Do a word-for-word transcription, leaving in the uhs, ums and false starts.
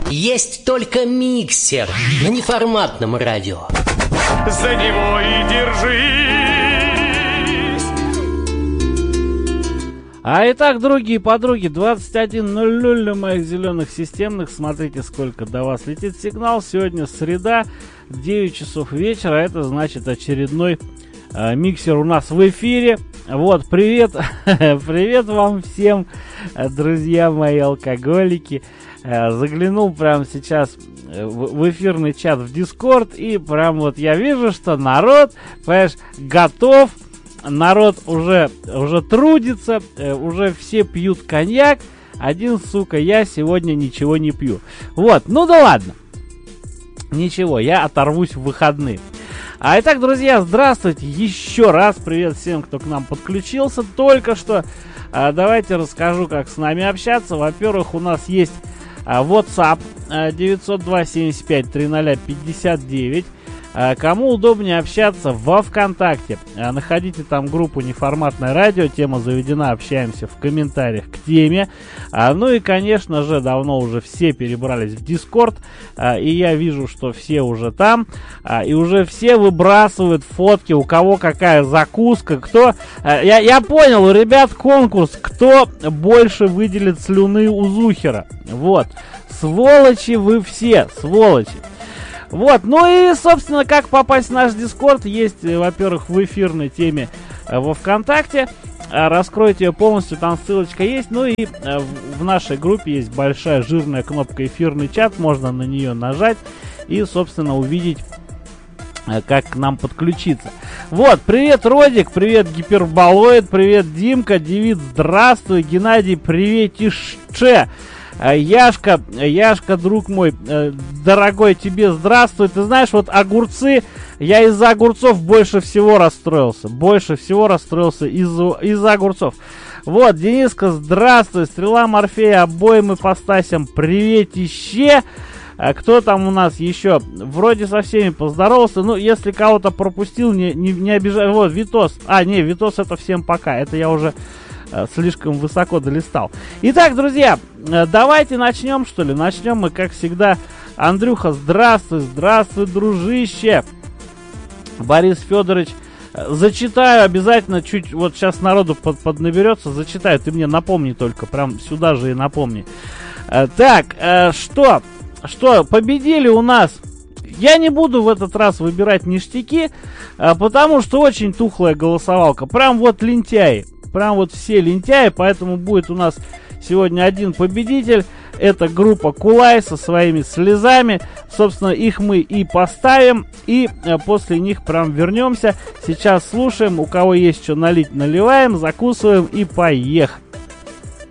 Есть только миксер на неформатном радио. За него и держись. А итак, другие подруги, двадцать один ноль ноль на моих зеленых системных. Смотрите, сколько до вас летит сигнал. Сегодня среда, девять часов вечера. Это значит очередной э, миксер у нас в эфире. Вот, привет, привет вам всем, друзья мои алкоголики. Заглянул прямо сейчас в эфирный чат в Discord, и прям вот я вижу, что народ, понимаешь, готов, народ уже, уже трудится, уже все пьют коньяк, один, сука, я сегодня ничего не пью. Вот, ну да ладно, ничего, я оторвусь в выходные. А итак, друзья, здравствуйте еще раз, привет всем, кто к нам подключился только что. А, давайте расскажу, как с нами общаться. Во-первых, у нас есть а, WhatsApp а, девятьсот два семьдесят пять триста пятьдесят девять. А, кому удобнее общаться во ВКонтакте, а, находите там группу «Неформатное радио», тема заведена, общаемся в комментариях к теме. А, ну и, конечно же, давно уже все перебрались в Discord, а, и я вижу, что все уже там, а, и уже все выбрасывают фотки, у кого какая закуска, кто... А, я, я понял, у ребят конкурс, кто больше выделит слюны у Зухера. Вот, сволочи вы все, сволочи. Вот, ну и, собственно, как попасть в наш Дискорд, есть, во-первых, в эфирной теме во ВКонтакте. Раскройте ее полностью, там ссылочка есть. Ну и в нашей группе есть большая жирная кнопка «Эфирный чат», можно на нее нажать и, собственно, увидеть, как к нам подключиться. Вот, привет, Родик, привет, Гиперболоид, привет, Димка, Девид, здравствуй, Геннадий, приветище. Яшка, Яшка, друг мой, э, дорогой, тебе здравствуй. Ты знаешь, вот огурцы, я из-за огурцов больше всего расстроился. Больше всего расстроился из-за, из-за огурцов. Вот, Дениска, здравствуй. Стрела Морфея, обоим ипостасям, приветище. А кто там у нас еще? Вроде со всеми поздоровался. Ну, если кого-то пропустил, не, не, не обижай. Вот, Витос. А, не, Витос, это всем пока. Это я уже... слишком высоко долистал. Итак, друзья, давайте начнем, что ли. Начнем мы, как всегда. Андрюха, здравствуй, здравствуй, дружище. Борис Федорович, зачитаю обязательно, чуть, вот сейчас народу под, поднаберется, зачитаю. Ты мне напомни только, прям сюда же и напомни. Так, что? Что, победили у нас... Я не буду в этот раз выбирать ништяки, потому что очень тухлая голосовалка. Прям вот лентяи. Прям вот все лентяи, поэтому будет у нас сегодня один победитель. Это группа Кулай со своими слезами. Собственно, их мы и поставим. И после них прям вернемся. Сейчас слушаем. У кого есть что налить, наливаем, закусываем и поехали.